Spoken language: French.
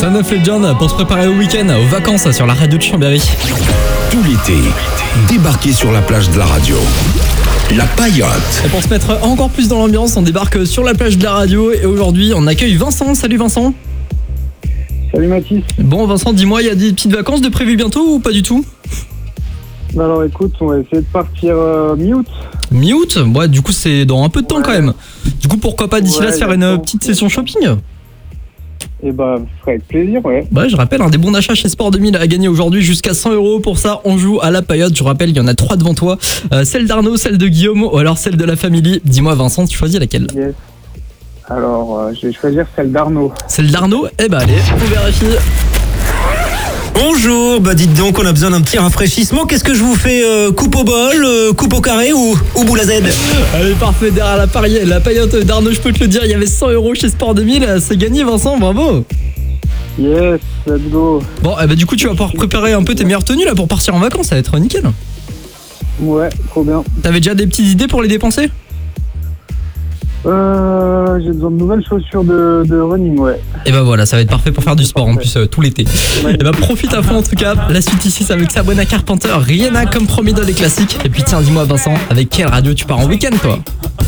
Son of Legend pour se préparer au week-end, aux vacances sur la radio de Chambéry. Tout l'été, débarquez sur la plage de la radio. La Paillote. Et pour se mettre encore plus dans l'ambiance, on débarque sur la plage de la radio et aujourd'hui on accueille Vincent. Salut Vincent. Salut Mathis. Bon Vincent, dis-moi, il y a des petites vacances de prévues bientôt ou pas du tout? Alors écoute, on va essayer de partir mi-août. Mi-août? Ouais, du coup c'est dans un peu de temps quand même. Du coup pourquoi pas d'ici là se faire une petite session shopping? Et bah, ce serait avec plaisir, ouais. Bah, je rappelle, des bons d'achat chez Sport 2000 à gagner aujourd'hui jusqu'à 100 €. Pour ça, on joue à la Paillote. Je rappelle, il y en a 3 devant toi. Celle d'Arnaud, celle de Guillaume ou alors celle de la famille. Dis-moi, Vincent, tu choisis laquelle? Yes. Alors, je vais choisir celle d'Arnaud. Celle d'Arnaud? Eh bah, allez, on vérifie. Bonjour, bah dites donc, on a besoin d'un petit rafraîchissement. Qu'est-ce que je vous fais? Coupe au bol, coupe au carré ou boule à Z? Allez, parfait, derrière la Paillote d'Arnaud, je peux te le dire, il y avait 100 € chez Sport 2000. C'est gagné, Vincent, bravo. Yes, let's go. Bon, bah du coup, tu vas pouvoir préparer un peu tes meilleures tenues là pour partir en vacances, ça va être nickel. Ouais, trop bien. T'avais déjà des petites idées pour les dépenser? J'ai besoin de nouvelles chaussures de running, ouais. Et bah voilà, ça va être parfait pour faire du sport en plus tout l'été. Et bah profite à fond en tout cas. La suite ici, c'est avec Sabrina Carpenter, Rihanna comme promis dans les classiques. Et puis tiens, dis-moi Vincent, avec quelle radio tu pars en week-end toi?